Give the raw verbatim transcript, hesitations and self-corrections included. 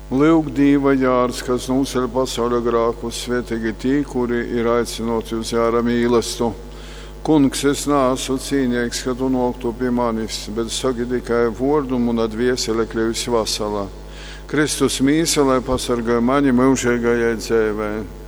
Lūk, Dieva jārs, kas nūceļ pasaules grēkus, svētīgi tie, kuri ir aicinoti uz jāra mīlestību. Kungs, es neesmu cīnīgs, ka tu noktu pie manis, bet saki tikai vārdu, un dviesele kļūs vesela. Kristus mīsa, lai pasargāja mani mūžīgajai dzīvei.